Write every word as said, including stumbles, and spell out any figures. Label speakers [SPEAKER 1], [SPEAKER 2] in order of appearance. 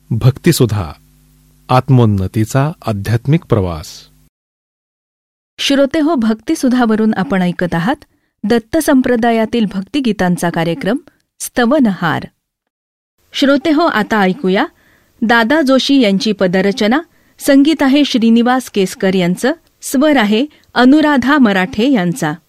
[SPEAKER 1] भक्तिसुधा, आत्मोन्नतीचा आध्यात्मिक प्रवास.
[SPEAKER 2] श्रोते हो, भक्तिसुधावरून आपण ऐकत आहात दत्त संप्रदायातील भक्तिगीतांचा कार्यक्रम स्तवनहार. श्रोते हो, आता ऐकूया दादा जोशी यांची पदरचना. संगीत आहे श्रीनिवास केसकर यांचं, स्वर आहे अनुराधा मराठे यांचा.